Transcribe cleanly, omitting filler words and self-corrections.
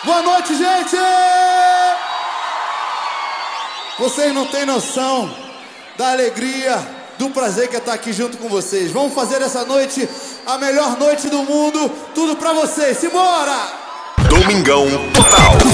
Boa noite, gente! Vocês não têm noção da alegria, do prazer que é estar aqui junto com vocês. Vamos fazer dessa noite a melhor noite do mundo. Tudo pra vocês. Simbora! Domingão Total.